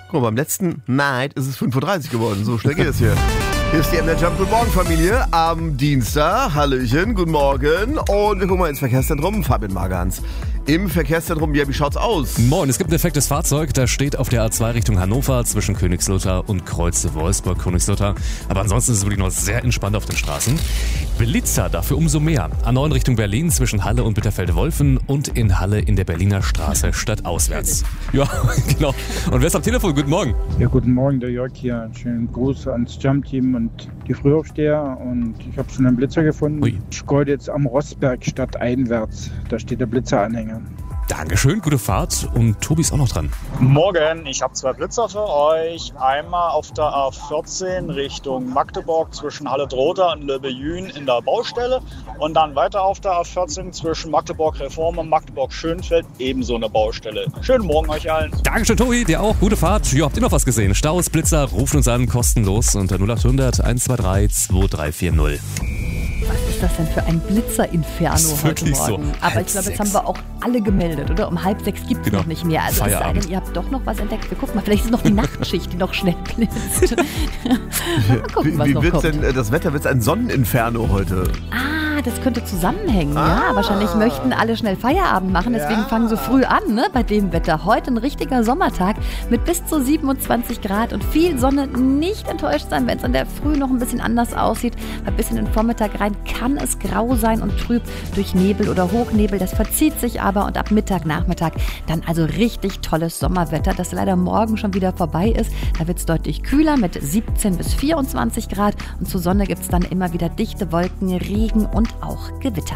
Guck mal, beim letzten Night ist es 5:30 Uhr geworden. So schnell geht es hier. Hier ist die MDR Jump. Guten Morgen, Familie. Am Dienstag. Hallöchen, guten Morgen. Und wir gucken mal ins Verkehrszentrum. Fabian Magans. Im Verkehrszentrum, ja, wie schaut's aus? Moin, es gibt ein defektes Fahrzeug. Das steht auf der A2 Richtung Hannover zwischen Königslutter und Kreuze Wolfsburg-Königslutter. Aber ansonsten ist es wirklich noch sehr entspannt auf den Straßen. Blitzer dafür umso mehr. A9 Richtung Berlin zwischen Halle und Bitterfelde-Wolfen und in Halle in der Berliner Straße stadtauswärts. Ja, genau. Und wer ist am Telefon? Guten Morgen. Ja, guten Morgen, der Jörg hier. Einen schönen Gruß ans Jump-Team und die Frühaufsteher. Und ich habe schon einen Blitzer gefunden. Ui. Ich scroll jetzt am Rosberg stadteinwärts. Da steht der Blitzeranhänger. Dankeschön, gute Fahrt. Und Tobi ist auch noch dran. Morgen, ich habe 2 Blitzer für euch. Einmal auf der A14 Richtung Magdeburg zwischen Halle-Droda und Löbejün in der Baustelle. Und dann weiter auf der A14 zwischen Magdeburg-Reform und Magdeburg-Schönfeld ebenso eine Baustelle. Schönen Morgen euch allen. Dankeschön, Tobi. Dir auch. Gute Fahrt. Ja, habt ihr noch was gesehen? Staus, Blitzer, ruft uns an, kostenlos unter 0800 123 2340. Was ist das denn für ein Blitzer-Inferno Ist heute wirklich Morgen? so. Aber ich glaube, jetzt haben wir auch alle gemeldet, oder? Um 5:30 gibt es Genau. noch nicht mehr. Also es sei Feierabend. denn, ihr habt doch noch was entdeckt. Wir gucken mal, vielleicht ist es noch die Nachtschicht, die noch schnell blitzt. Mal gucken, was Wie noch wird's kommt. denn das Wetter? Wird's ein Sonneninferno heute? Das könnte zusammenhängen, ja. Wahrscheinlich möchten alle schnell Feierabend machen, deswegen fangen so früh an, ne? Bei dem Wetter. Heute ein richtiger Sommertag mit bis zu 27 Grad und viel Sonne. Nicht enttäuscht sein, wenn es in der Früh noch ein bisschen anders aussieht. Weil bis in den Vormittag rein kann es grau sein und trüb durch Nebel oder Hochnebel. Das verzieht sich aber und ab Mittag, Nachmittag dann also richtig tolles Sommerwetter, das leider morgen schon wieder vorbei ist. Da wird es deutlich kühler mit 17 bis 24 Grad und zur Sonne gibt es dann immer wieder dichte Wolken, Regen und auch Gewitter.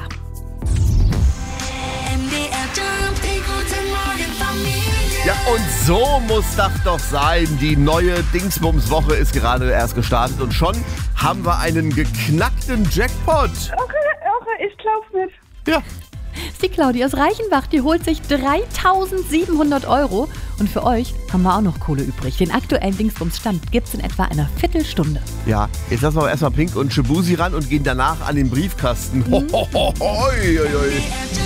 Ja, und so muss das doch sein. Die neue Dingsbums-Woche ist gerade erst gestartet und schon haben wir einen geknackten Jackpot. Okay, ich glaub mit. Ja. Das ist die Claudia aus Reichenbach, die holt sich 3.700 € und für euch haben wir auch noch Kohle übrig. Den aktuellen Dingsbums-Stand gibt es in etwa einer Viertelstunde. Ja, jetzt lassen wir aber erstmal Pink und Shibusi ran und gehen danach an den Briefkasten. Ho, ho, ho, hoi, hoi, hoi.